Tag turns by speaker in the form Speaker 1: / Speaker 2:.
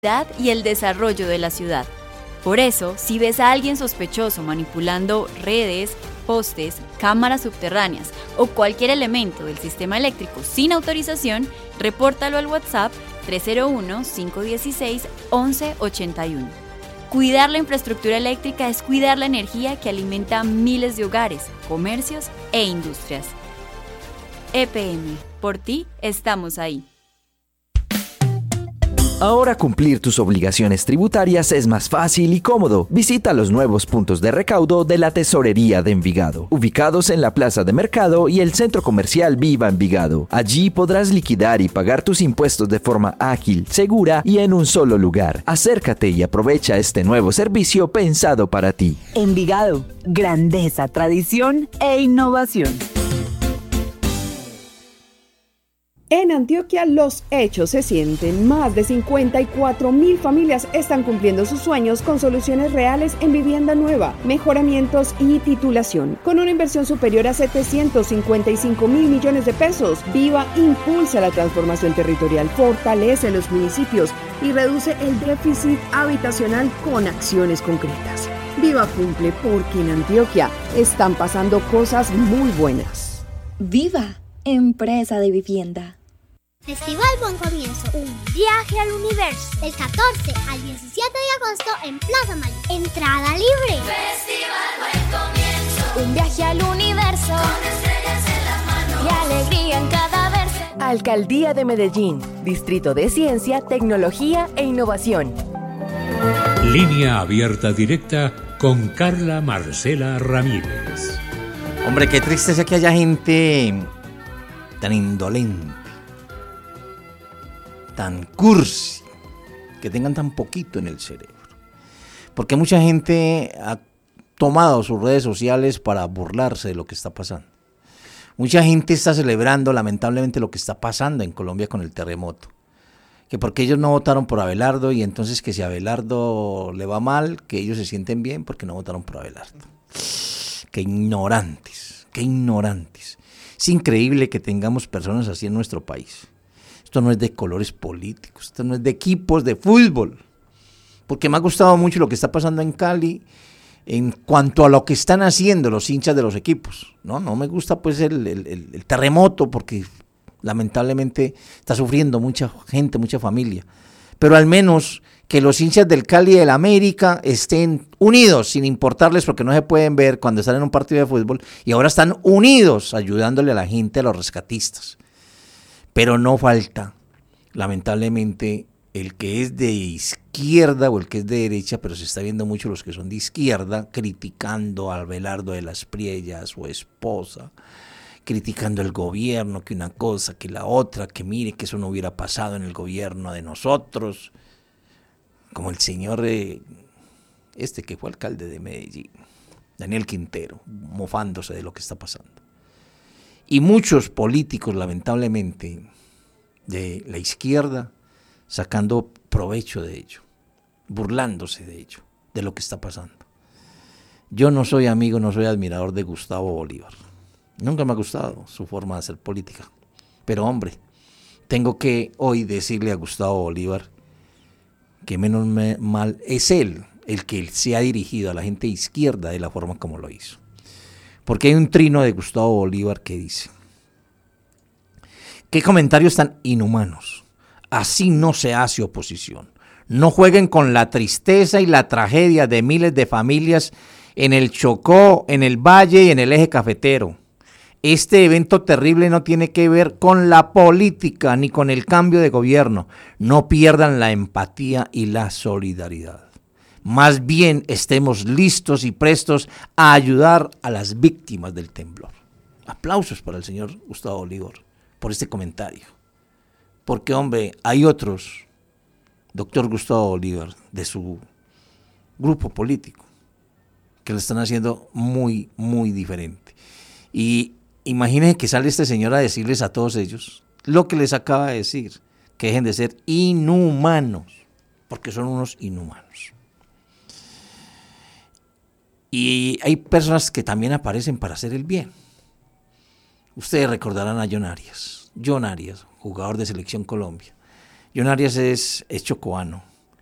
Speaker 1: y el desarrollo de la ciudad. Por eso, si ves a alguien sospechoso manipulando redes, postes, cámaras subterráneas o cualquier elemento del sistema eléctrico sin autorización, repórtalo al WhatsApp 301-516-1181. Cuidar la infraestructura eléctrica es cuidar la energía que alimenta miles de hogares, comercios e industrias. EPM, por ti estamos ahí.
Speaker 2: Ahora cumplir tus obligaciones tributarias es más fácil y cómodo. Visita los nuevos puntos de recaudo de la Tesorería de Envigado, ubicados en la Plaza de Mercado y el Centro Comercial Viva Envigado. Allí podrás liquidar y pagar tus impuestos de forma ágil, segura y en un solo lugar. Acércate y aprovecha este nuevo servicio pensado para ti.
Speaker 3: Envigado, grandeza, tradición e innovación.
Speaker 4: En Antioquia los hechos se sienten. Más de 54,000 familias están cumpliendo sus sueños con soluciones reales en vivienda nueva, mejoramientos y titulación. Con una inversión superior a 755,000 millones de pesos, Viva impulsa la transformación territorial, fortalece los municipios y reduce el déficit habitacional con acciones concretas. Viva cumple porque en Antioquia están pasando cosas muy buenas.
Speaker 5: Viva, empresa de vivienda.
Speaker 6: Festival Buen Comienzo, un viaje al universo, del 14 al 17 de agosto en Plaza Mayor. Entrada libre.
Speaker 7: Festival Buen Comienzo,
Speaker 5: un viaje al universo,
Speaker 7: con estrellas en las manos
Speaker 5: y alegría en cada verso.
Speaker 8: Alcaldía de Medellín, Distrito de Ciencia, Tecnología e Innovación.
Speaker 9: Línea abierta directa con Carla Marcela Ramírez.
Speaker 10: Hombre, qué triste es que haya gente tan indolente, tan cursi, que tengan tan poquito en el cerebro. Porque mucha gente ha tomado sus redes sociales para burlarse de lo que está pasando. Mucha gente está celebrando lamentablemente lo que está pasando en Colombia con el terremoto. Que porque ellos no votaron por Abelardo y entonces que si a Abelardo le va mal, que ellos se sienten bien porque no votaron por Abelardo. Qué ignorantes, qué ignorantes. Es increíble que tengamos personas así en nuestro país. Esto no es de colores políticos, esto no es de equipos de fútbol. Porque me ha gustado mucho lo que está pasando en Cali en cuanto a lo que están haciendo los hinchas de los equipos. No me gusta pues el terremoto porque lamentablemente está sufriendo mucha gente, mucha familia. Pero al menos que los hinchas del Cali y del América estén unidos, sin importarles, porque no se pueden ver cuando están en un partido de fútbol, y ahora están unidos ayudándole a la gente, a los rescatistas. Pero no falta, lamentablemente, el que es de izquierda o el que es de derecha, pero se está viendo mucho los que son de izquierda, criticando a Abelardo de las Priellas, su esposa, criticando el gobierno, que una cosa, que la otra, que mire que eso no hubiera pasado en el gobierno de nosotros, como el señor que fue alcalde de Medellín, Daniel Quintero, mofándose de lo que está pasando. Y muchos políticos, lamentablemente, de la izquierda, sacando provecho de ello, burlándose de ello, de lo que está pasando. Yo no soy amigo, no soy admirador de Gustavo Bolívar. Nunca me ha gustado su forma de hacer política. Pero hombre, tengo que hoy decirle a Gustavo Bolívar que menos mal es él el que se ha dirigido a la gente izquierda de la forma como lo hizo. Porque hay un trino de Gustavo Bolívar que dice: ¿qué comentarios tan inhumanos? Así no se hace oposición. No jueguen con la tristeza y la tragedia de miles de familias en el Chocó, en el Valle y en el Eje Cafetero. Este evento terrible no tiene que ver con la política ni con el cambio de gobierno. No pierdan la empatía y la solidaridad. Más bien estemos listos y prestos a ayudar a las víctimas del temblor. Aplausos para el señor Gustavo Bolívar por este comentario. Porque, hombre, hay otros, doctor Gustavo Bolívar, de su grupo político, que lo están haciendo muy, muy diferente. Y imagínense que sale este señor a decirles a todos ellos lo que les acaba de decir, que dejen de ser inhumanos, porque son unos inhumanos. Y hay personas que también aparecen para hacer el bien. Ustedes recordarán a John Arias, jugador de Selección Colombia. John Arias es chocoano,